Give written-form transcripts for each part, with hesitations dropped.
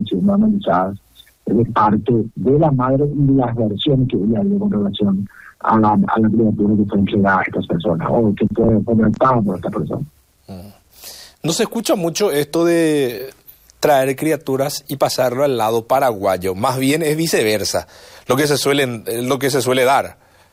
siendo analizadas de parte de la madre y las versiones que ella dio con relación a la criatura que fue entregada a estas personas o que fue comentada por esta persona. No se escucha mucho esto de traer criaturas y pasarlo al lado paraguayo, más bien es viceversa, lo que se suele dar.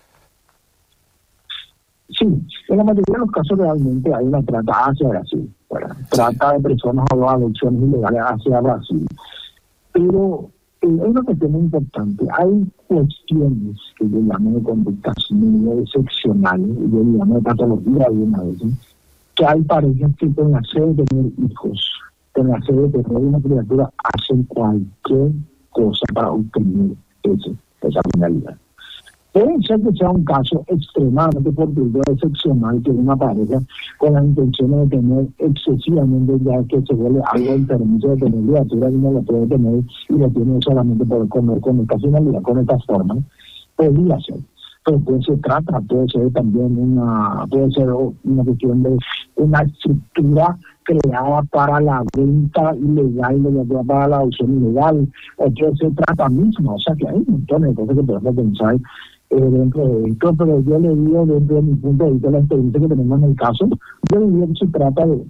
Sí, en la mayoría de los casos realmente hay una trata hacia Brasil, trata de personas o adopciones ilegales hacia Brasil. Pero hay una cuestión muy importante, hay cuestiones que yo llamo de conductas muy excepcionales, yo llamo de patología alguna vez, que hay parejas que con la sed de tener hijos, con la sed de tener una criatura, hacen cualquier cosa para obtener esa finalidad. Puede ser que sea un caso extremadamente fortuito, excepcional, que una pareja con la intención de tener excesivamente, ya que se vuelve algo el permiso de tener criatura y no lo puede tener y lo tiene solamente por comer con esta finalidad, con esta forma, podría ser. Pero puede ser también una cuestión de una estructura creada para la venta ilegal, para la adopción ilegal, o que se trata mismo, o sea que hay un montón de cosas que podemos pensar dentro de esto, pero yo le digo desde mi punto de vista, la experiencia que tenemos en el caso, yo diría que se trata de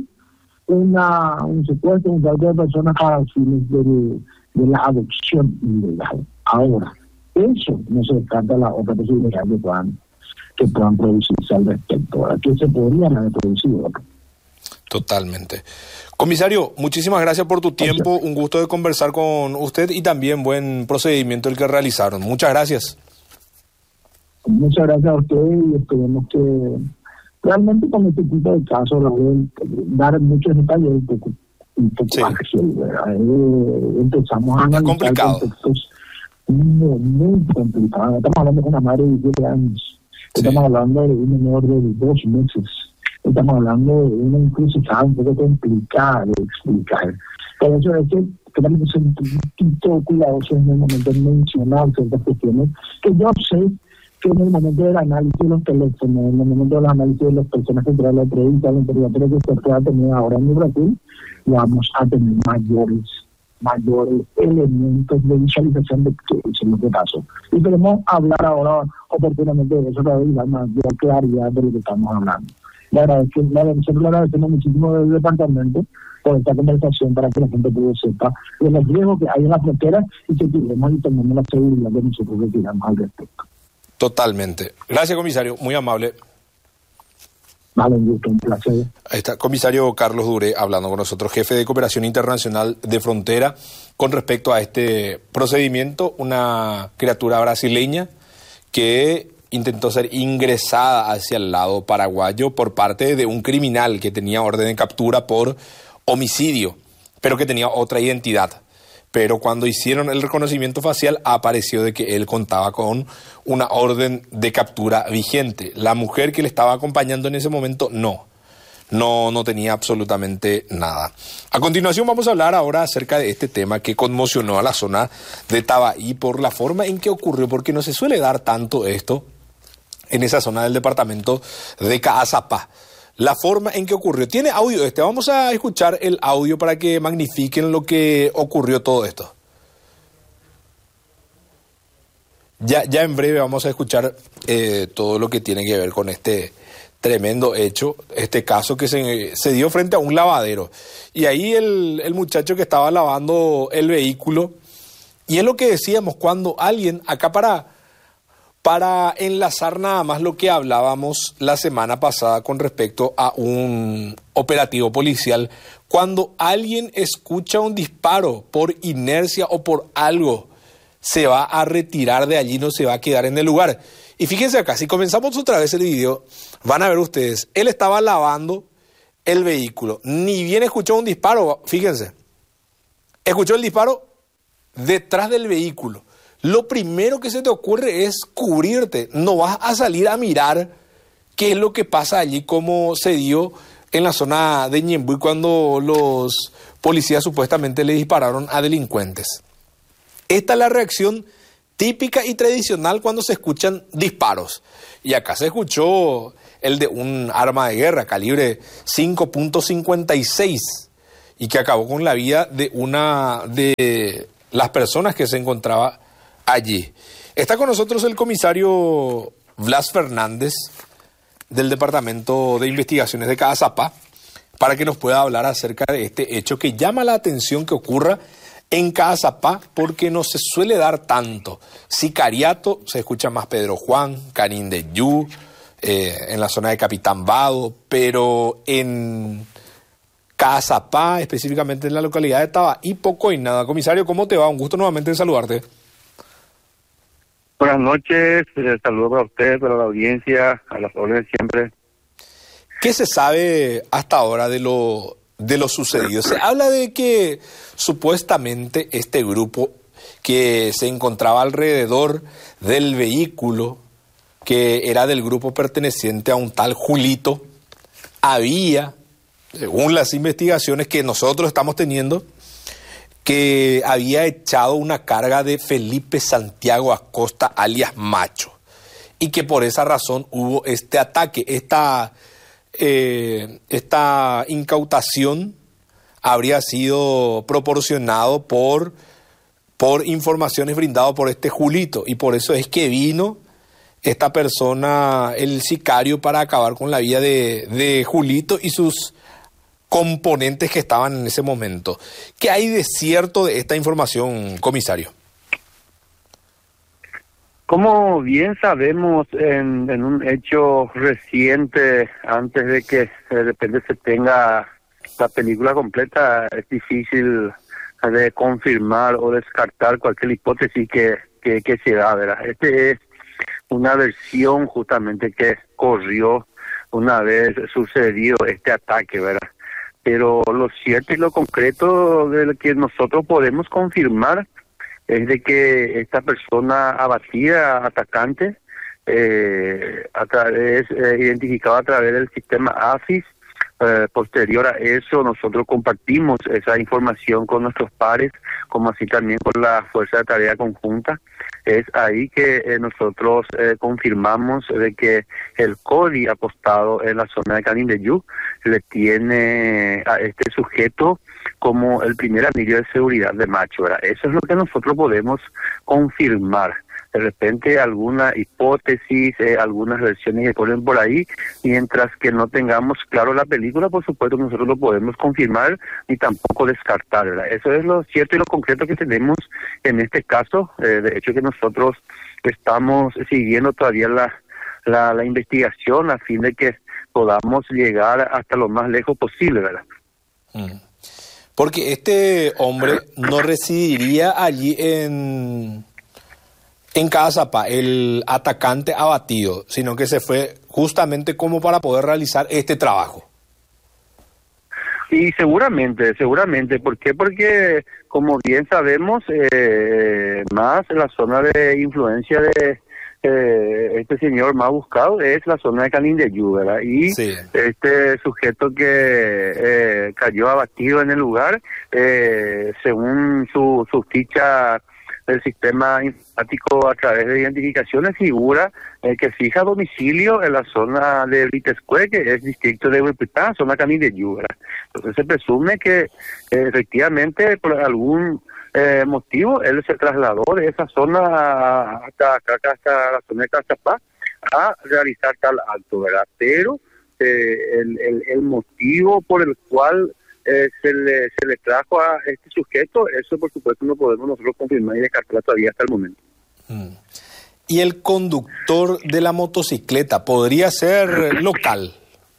un secuestro, un trato de personas para fines de la adopción ilegal. Ahora, eso no se descarta la otra posibilidad que puedan producirse al respecto, ¿verdad? Que se podrían haber producido, ¿verdad? Totalmente. Comisario, muchísimas gracias por tu tiempo, un gusto de conversar con usted y también buen procedimiento el que realizaron. Muchas gracias. Muchas gracias a ustedes y esperemos que realmente con este tipo de casos dar muchos detalles un poco sí. ágil, ¿verdad? Empezamos a analizar contextos muy complicados. Estamos hablando de una madre de 17 años, estamos hablando de un menor de 2 meses, estamos hablando de una encrucijada un poco complicada de explicar. Por eso es que tenemos que ser un poquito cuidadosos en el momento de mencionar ciertas cuestiones que yo sé que en el momento del análisis de los teléfonos, en el momento del análisis de las personas que traen la entrevista, la interrogatoria que se pueda tener ahora en Brasil, vamos a tener mayores elementos de visualización de qué es lo que pasó. Y queremos hablar ahora oportunamente de eso para dar mayor claridad de lo que estamos hablando. Nosotros le agradecemos muchísimo del departamento por esta conversación para que la gente sepa de los riesgos que hay en la frontera y que tenemos y tenemos la seguridad de nosotros que tiramos al respecto. Totalmente. Gracias, comisario. Muy amable. Vale, un gusto, un placer. Ahí está, comisario Carlos Dure hablando con nosotros, jefe de Cooperación Internacional de Frontera, con respecto a este procedimiento, una criatura brasileña que intentó ser ingresada hacia el lado paraguayo por parte de un criminal que tenía orden de captura por homicidio, pero que tenía otra identidad. Pero cuando hicieron el reconocimiento facial apareció de que él contaba con una orden de captura vigente. La mujer que le estaba acompañando en ese momento no tenía absolutamente nada. A continuación vamos a hablar ahora acerca de este tema que conmocionó a la zona de Tabaí por la forma en que ocurrió, porque no se suele dar tanto esto en esa zona del departamento de Caazapá. La forma en que ocurrió. Tiene audio vamos a escuchar el audio para que magnifiquen lo que ocurrió todo esto. Ya en breve vamos a escuchar todo lo que tiene que ver con este tremendo hecho, este caso que se dio frente a un lavadero. Y ahí el muchacho que estaba lavando el vehículo, y es lo que decíamos, cuando alguien, acá para enlazar nada más lo que hablábamos la semana pasada con respecto a un operativo policial, cuando alguien escucha un disparo por inercia o por algo, se va a retirar de allí, no se va a quedar en el lugar. Y fíjense acá, si comenzamos otra vez el video, van a ver ustedes, él estaba lavando el vehículo, ni bien escuchó un disparo, fíjense, escuchó el disparo detrás del vehículo. Lo primero que se te ocurre es cubrirte, no vas a salir a mirar qué es lo que pasa allí, como se dio en la zona de Ñembuy cuando los policías supuestamente le dispararon a delincuentes. Esta es la reacción típica y tradicional cuando se escuchan disparos. Y acá se escuchó el de un arma de guerra calibre 5.56. y que acabó con la vida de una de las personas que se encontraba allí. Está con nosotros el comisario Blas Fernández del Departamento de Investigaciones de Cazapá para que nos pueda hablar acerca de este hecho que llama la atención que ocurra en Cazapá porque no se suele dar tanto. Sicariato, se escucha más Pedro Juan, Canindeyú, en la zona de Capitán Vado, pero en Cazapá, específicamente en la localidad de Tabaí, poco y nada. Comisario, ¿cómo te va? Un gusto nuevamente de saludarte. Buenas noches, saludos para usted, para la audiencia, a las órdenes siempre. ¿Qué se sabe hasta ahora de lo sucedido? Se habla de que supuestamente este grupo que se encontraba alrededor del vehículo, que era del grupo perteneciente a un tal Julito, había, según las investigaciones que nosotros estamos teniendo, que había echado una carga de Felipe Santiago Acosta, alias Macho, y que por esa razón hubo este ataque. Esta incautación habría sido proporcionado por informaciones brindadas por este Julito, y por eso es que vino esta persona, el sicario, para acabar con la vida de Julito y sus componentes que estaban en ese momento. ¿Qué hay de cierto de esta información, comisario? Como bien sabemos, en un hecho reciente, antes de que de repente se tenga la película completa, es difícil de confirmar o descartar cualquier hipótesis que se da, ¿verdad? Este es una versión justamente que corrió una vez sucedido este ataque, ¿verdad? Pero lo cierto y lo concreto de lo que nosotros podemos confirmar es de que esta persona abatida, atacante, identificada a través del sistema AFIS. Posterior a eso, nosotros compartimos esa información con nuestros pares, como así también con la Fuerza de Tarea Conjunta. Es ahí que nosotros confirmamos de que el CODI apostado en la zona de Canindeyú le tiene a este sujeto como el primer anillo de seguridad de Macho, ¿verdad? Eso es lo que nosotros podemos confirmar. De repente alguna hipótesis, algunas versiones que ponen por ahí, mientras que no tengamos claro la película, por supuesto nosotros lo podemos confirmar ni tampoco descartar, ¿verdad? Eso es lo cierto y lo concreto que tenemos en este caso. De hecho que nosotros estamos siguiendo todavía la investigación a fin de que podamos llegar hasta lo más lejos posible, ¿verdad? Porque este hombre no residiría allí en Cazapá, el atacante abatido, sino que se fue justamente como para poder realizar este trabajo. Y seguramente. ¿Por qué? Porque, como bien sabemos, más la zona de influencia de este señor más buscado es la zona de Canindeyú, ¿verdad? Y sí, este sujeto que cayó abatido en el lugar, según su ficha del sistema informático a través de identificaciones, figura que fija domicilio en la zona de Vitescue, que es distrito de Huepitá, zona Canindeyú, ¿verdad? Entonces se presume que efectivamente por algún motivo él se trasladó de esa zona hasta la zona de Cazapá a realizar tal acto, ¿verdad? Pero el motivo por el cual se le trajo a este sujeto, eso por supuesto no podemos nosotros confirmar y descartar todavía hasta el momento. ¿Y el conductor de la motocicleta podría ser local?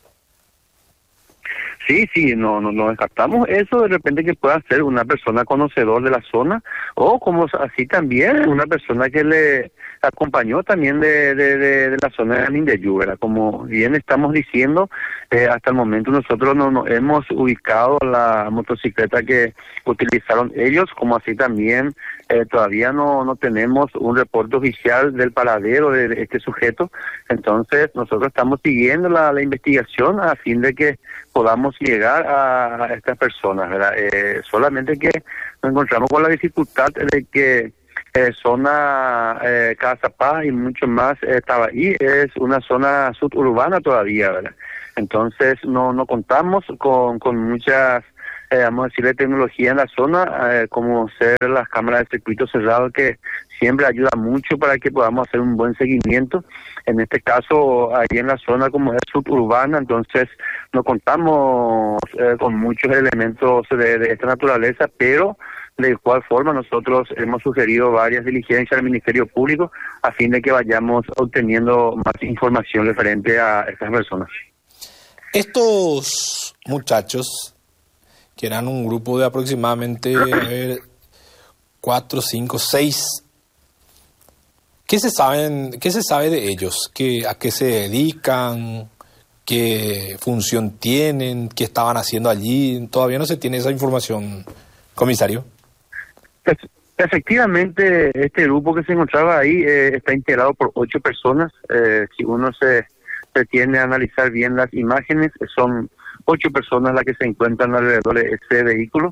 Sí, no descartamos eso, de repente que pueda ser una persona conocedor de la zona, o como así también una persona que le acompañó también de la zona de Canindeyú, ¿verdad? Como bien estamos diciendo, hasta el momento nosotros no hemos ubicado la motocicleta que utilizaron ellos, como así también todavía no tenemos un reporte oficial del paradero de este sujeto. Entonces nosotros estamos siguiendo la investigación a fin de que podamos llegar a estas personas, ¿verdad? Solamente que nos encontramos con la dificultad de que zona Cazapá y mucho más Tabaí es una zona suburbana todavía, ¿verdad? Entonces no contamos con muchas vamos a decirle, tecnología en la zona, como ser las cámaras de circuito cerrado, que siempre ayuda mucho para que podamos hacer un buen seguimiento. En este caso, ahí en la zona como es suburbana, entonces no contamos con muchos elementos de esta naturaleza, pero de igual forma nosotros hemos sugerido varias diligencias al Ministerio Público a fin de que vayamos obteniendo más información referente a estas personas. Estos muchachos, que eran un grupo de aproximadamente 4, 5, 6, ¿qué se sabe de ellos? ¿A qué se dedican? ¿Qué función tienen? ¿Qué estaban haciendo allí? Todavía no se tiene esa información, comisario. Efectivamente, este grupo que se encontraba ahí está integrado por 8 personas. Si uno se tiene a analizar bien las imágenes, son 8 personas las que se encuentran alrededor de este vehículo.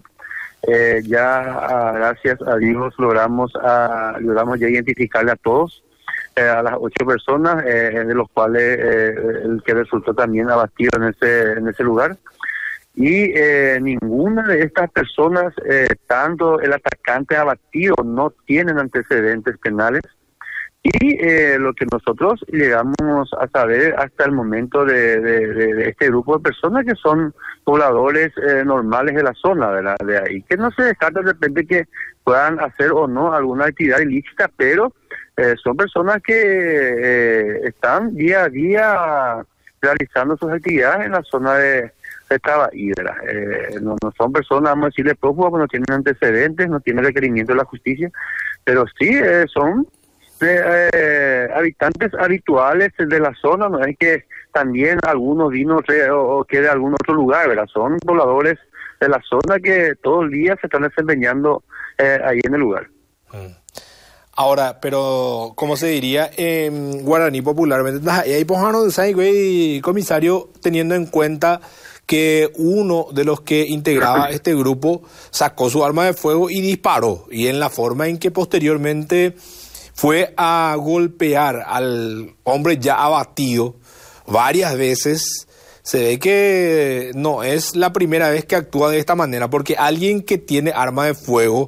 Gracias a Dios logramos ya identificarle a todos, a las 8 personas, de los cuales el que resultó también abatido en ese lugar. Y ninguna de estas personas, tanto el atacante abatido, no tienen antecedentes penales. Y lo que nosotros llegamos a saber hasta el momento de este grupo de personas, que son pobladores normales de la zona, de ahí, que no se descarta de repente que puedan hacer o no alguna actividad ilícita, pero son personas que están día a día realizando sus actividades en la zona de Trabaí. No son personas, vamos a decirle, prófugas, no tienen antecedentes, no tienen requerimiento de la justicia, pero sí son habitantes habituales de la zona. No es que también algunos vino o que de algún otro lugar, ¿verdad? Son pobladores de la zona que todo el día se están desempeñando ahí en el lugar. Ahora, pero, ¿cómo se diría en guaraní popularmente? Y ahí, comisario, teniendo en cuenta que uno de los que integraba este grupo sacó su arma de fuego y disparó, y en la forma en que posteriormente fue a golpear al hombre ya abatido varias veces, se ve que no es la primera vez que actúa de esta manera, porque alguien que tiene arma de fuego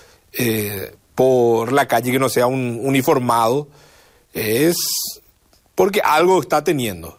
por la calle, que no sea un uniformado, es porque algo está teniendo.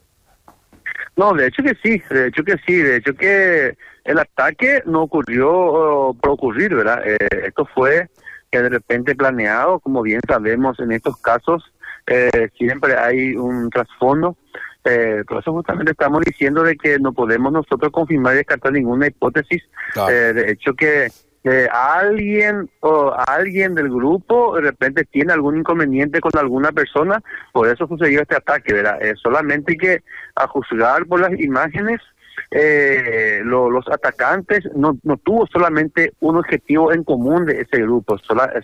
No, de hecho que sí, de hecho que el ataque no ocurrió por ocurrir, ¿verdad? Esto fue de repente planeado. Como bien sabemos, en estos casos siempre hay un trasfondo. Por eso justamente estamos diciendo de que no podemos nosotros confirmar y descartar ninguna hipótesis. Claro. De hecho que alguien del grupo de repente tiene algún inconveniente con alguna persona, por eso sucedió este ataque, ¿verdad? Solamente que a juzgar por las imágenes, los atacantes no tuvo solamente un objetivo en común de ese grupo,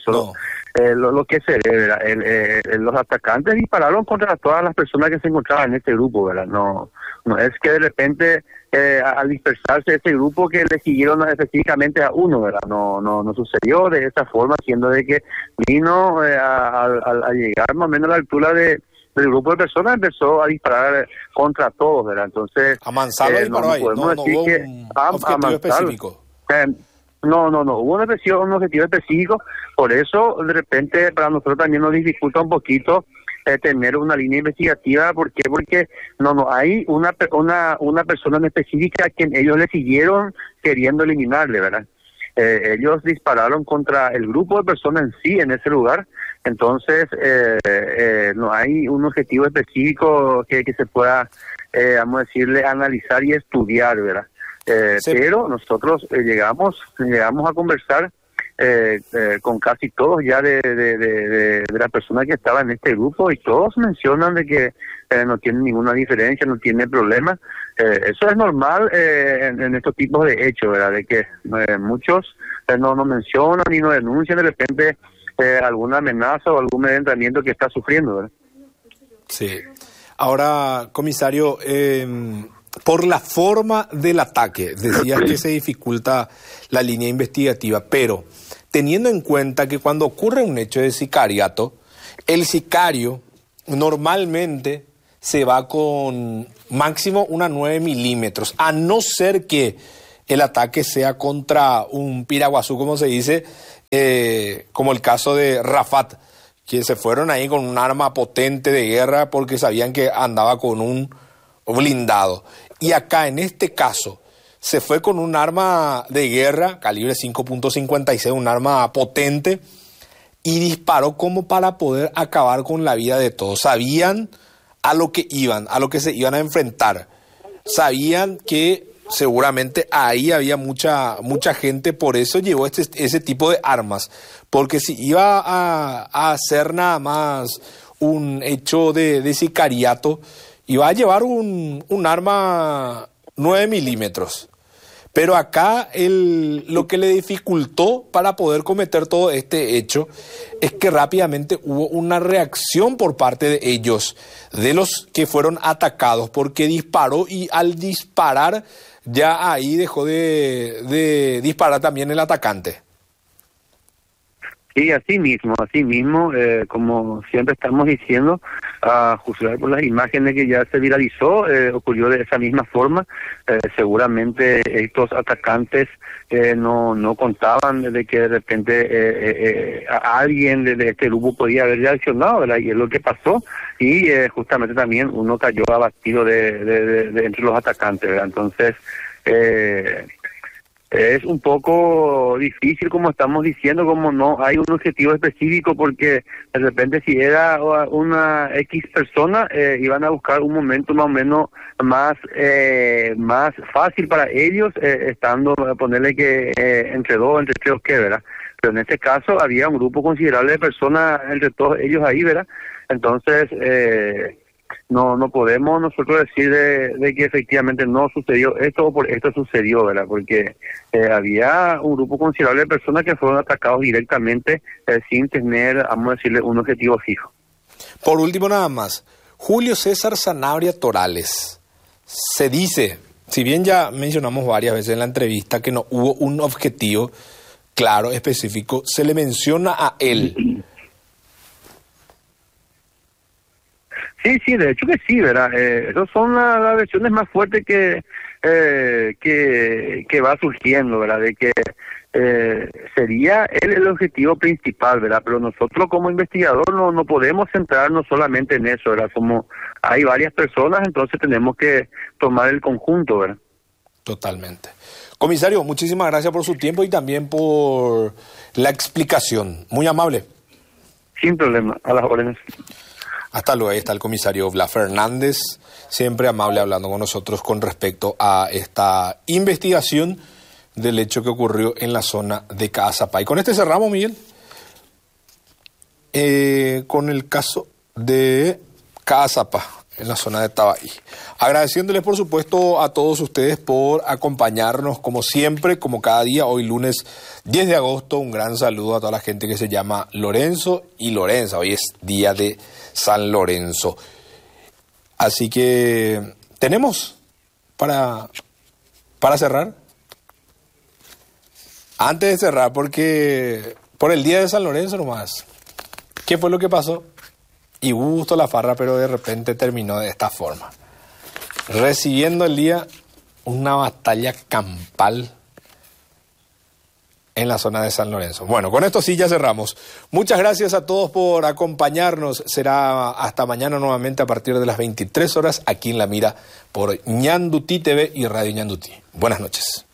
lo que se ve, ¿verdad? Los atacantes dispararon contra todas las personas que se encontraban en este grupo, ¿verdad? No es que de repente al dispersarse ese grupo que le siguieron específicamente a uno, ¿verdad? No sucedió de esa forma, siendo de que vino al llegar más o menos a la altura del grupo de personas, empezó a disparar contra todos, ¿verdad? Entonces, a Mansalva disparó ahí, no hubo un objetivo específico. No hubo un objetivo específico. Por eso de repente para nosotros también nos dificulta un poquito tener una línea investigativa. ¿Por qué? Porque no hay una persona en específica a quien ellos le siguieron queriendo eliminarle, ¿verdad? Ellos dispararon contra el grupo de personas en sí en ese lugar. Entonces no hay un objetivo específico que se pueda, vamos a decirle, analizar y estudiar, ¿verdad? Sí. Pero nosotros llegamos a conversar con casi todos ya de las personas que estaban en este grupo, y todos mencionan de que no tienen ninguna diferencia, no tienen problema. Eso es normal en estos tipos de hechos, ¿verdad? De que muchos no mencionan ni no denuncian de repente alguna amenaza o algún amedrentamiento que está sufriendo, ¿verdad? Sí. Ahora, comisario, por la forma del ataque, decías que se dificulta la línea investigativa, pero teniendo en cuenta que cuando ocurre un hecho de sicariato, el sicario normalmente se va con máximo una 9 milímetros, a no ser que el ataque sea contra un piraguazú, como se dice, como el caso de Rafat, que se fueron ahí con un arma potente de guerra porque sabían que andaba con un blindado. Y acá, en este caso, se fue con un arma de guerra, calibre 5.56, un arma potente, y disparó como para poder acabar con la vida de todos. Sabían a lo que iban, a lo que se iban a enfrentar. Sabían que seguramente ahí había mucha gente, por eso llevó ese tipo de armas. Porque si iba a hacer nada más un hecho de sicariato, iba a llevar un arma 9 milímetros. Pero acá lo que le dificultó para poder cometer todo este hecho es que rápidamente hubo una reacción por parte de ellos, de los que fueron atacados, porque disparó y al disparar ya ahí dejó de disparar también el atacante. Sí, así mismo, como siempre estamos diciendo, a juzgar por las imágenes que ya se viralizó, ocurrió de esa misma forma. Seguramente estos atacantes no contaban de que de repente a alguien de este grupo podía haber reaccionado, ¿verdad? Y es lo que pasó, y justamente también uno cayó abatido de entre los atacantes, ¿verdad? Entonces, es un poco difícil, como estamos diciendo, como no hay un objetivo específico, porque de repente si era una X persona, iban a buscar un momento más o menos más fácil para ellos, estando, ponerle que entre dos, entre tres, ¿qué, verdad? Pero en este caso había un grupo considerable de personas entre todos ellos ahí, ¿verdad? Entonces, no podemos nosotros decir de que efectivamente no sucedió esto o por esto sucedió, ¿verdad? Porque había un grupo considerable de personas que fueron atacados directamente sin tener, vamos a decirle, un objetivo fijo. Por último, nada más, Julio César Sanabria Torales, se dice, si bien ya mencionamos varias veces en la entrevista que no hubo un objetivo claro, específico, se le menciona a él. Sí, de hecho que sí, ¿verdad? Esas son las versiones más fuertes que va surgiendo, ¿verdad? De que sería él el objetivo principal, ¿verdad? Pero nosotros como investigador no podemos centrarnos solamente en eso, ¿verdad? Como hay varias personas, entonces tenemos que tomar el conjunto, ¿verdad? Totalmente. Comisario, muchísimas gracias por su tiempo y también por la explicación. Muy amable. Sin problema, a las órdenes. Hasta luego, ahí está el comisario Blas Fernández, siempre amable hablando con nosotros con respecto a esta investigación del hecho que ocurrió en la zona de Caazapá. Y con este cerramos, Miguel, con el caso de Caazapá, en la zona de Tabay. Agradeciéndoles, por supuesto, a todos ustedes por acompañarnos como siempre, como cada día, hoy lunes 10 de agosto. Un gran saludo a toda la gente que se llama Lorenzo y Lorenza. Hoy es día de San Lorenzo. Así que tenemos para cerrar. Antes de cerrar, porque por el día de San Lorenzo nomás, ¿qué fue lo que pasó? Y gustó la farra, pero de repente terminó de esta forma. Recibiendo el día una batalla campal en la zona de San Lorenzo. Bueno, con esto sí ya cerramos. Muchas gracias a todos por acompañarnos. Será hasta mañana nuevamente a partir de las 23 horas aquí en La Mira por Ñandutí TV y Radio Ñandutí. Buenas noches.